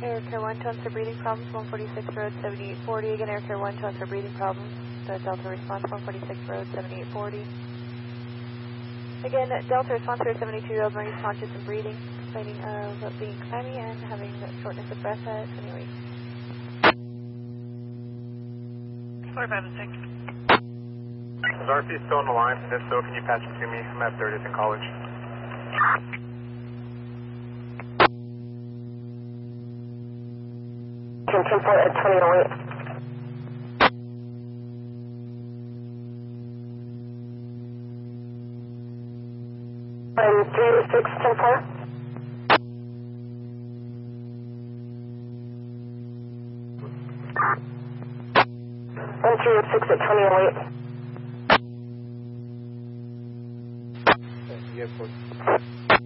Air Care 1 to answer breathing problems, 146 Road 7840. Again, Air Care 1 to answer breathing problems. The Delta response, 146 Road 7840. Again, Delta response for a 72-year-old Marine conscious and breathing, complaining of being clammy and having shortness of breath at 20 weeks. 45 and 6. Is RC still on the line? And if so, can you patch it to me? I'm at 30th and College. Control at 2008. I'm 306, 10-4. 1306 at 2008. Yeah,